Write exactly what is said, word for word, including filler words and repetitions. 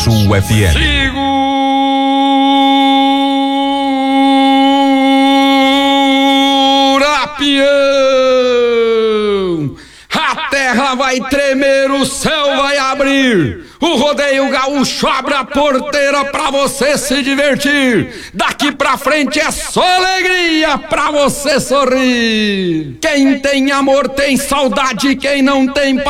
Sul F M. Segura, peão! A terra vai tremer, o céu vai abrir. O rodeio gaúcho abre a porteira pra você se divertir. Daqui pra frente é só alegria pra você sorrir. Quem tem amor tem saudade, quem não tem